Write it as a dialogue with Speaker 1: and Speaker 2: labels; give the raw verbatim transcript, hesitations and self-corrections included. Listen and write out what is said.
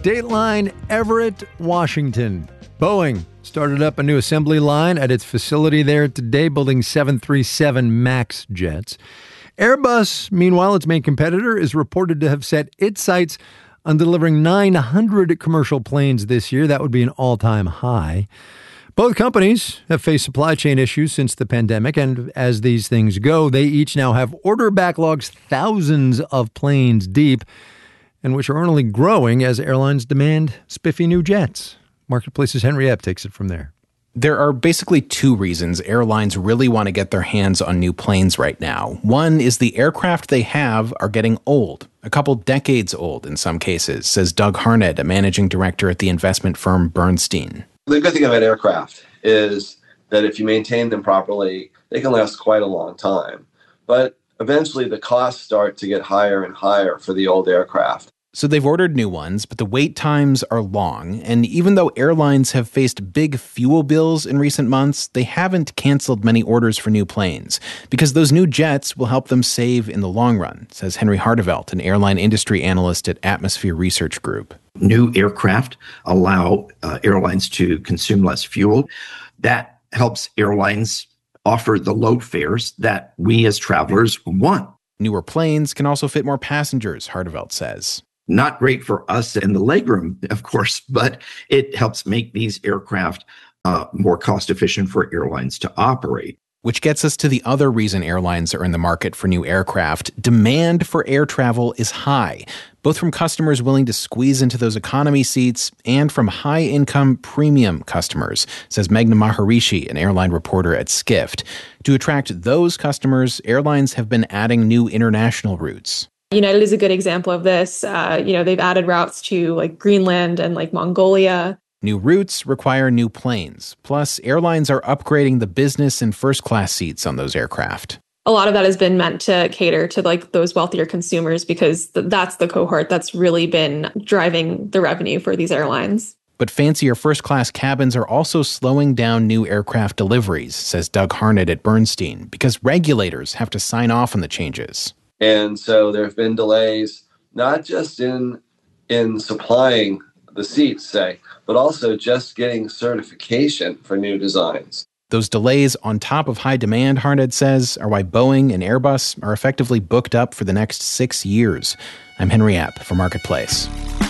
Speaker 1: Dateline, Everett, Washington. Boeing started up a new assembly line at its facility there today, building seven thirty-seven MAX jets. Airbus, meanwhile, its main competitor, is reported to have set its sights on delivering nine hundred commercial planes this year. That would be an all-time high. Both companies have faced supply chain issues since the pandemic, and as these things go, they each now have order backlogs thousands of planes deep, and which are only growing as airlines demand spiffy new jets. Marketplace's Henry Epp takes it from there.
Speaker 2: There are basically two reasons airlines really want to get their hands on new planes right now. One is the aircraft they have are getting old, a couple decades old in some cases, says Doug Harned, a managing director at the investment firm Bernstein.
Speaker 3: The good thing about aircraft is that if you maintain them properly, they can last quite a long time. But eventually the costs start to get higher and higher for the old aircraft.
Speaker 2: So they've ordered new ones, but the wait times are long. And even though airlines have faced big fuel bills in recent months, they haven't canceled many orders for new planes because those new jets will help them save in the long run, says Henry Hardevelt, an airline industry analyst at Atmosphere Research Group.
Speaker 4: New aircraft allow uh, airlines to consume less fuel. That helps airlines offer the low fares that we as travelers want.
Speaker 2: Newer planes can also fit more passengers, Hardevelt says.
Speaker 4: Not great for us in the legroom, of course, but it helps make these aircraft uh, more cost efficient for airlines to operate.
Speaker 2: Which gets us to the other reason airlines are in the market for new aircraft. Demand for air travel is high, both from customers willing to squeeze into those economy seats and from high-income premium customers, says Meghna Maharishi, an airline reporter at Skift. To attract those customers, airlines have been adding new international routes.
Speaker 5: United is a good example of this. Uh, you know, they've added routes to like Greenland and like Mongolia.
Speaker 2: New routes require new planes. Plus, airlines are upgrading the business and first class seats on those aircraft.
Speaker 5: A lot of that has been meant to cater to like those wealthier consumers because th- that's the cohort that's really been driving the revenue for these airlines.
Speaker 2: But fancier first class cabins are also slowing down new aircraft deliveries, says Doug Harned at Bernstein, because regulators have to sign off on the changes.
Speaker 3: And so there have been delays, not just in in supplying the seats, say, but also just getting certification for new designs.
Speaker 2: Those delays on top of high demand, Harned says, are why Boeing and Airbus are effectively booked up for the next six years. I'm Henry Epp for Marketplace.